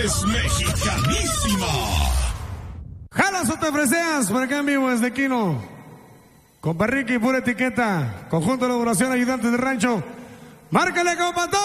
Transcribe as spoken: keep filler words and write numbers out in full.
es mexicanísima. Jalas o te freseas, por acá en vivo desde Quino. Compa Ricky, pura etiqueta. Conjunto de elaboración, ayudantes de rancho. Márcale, compa.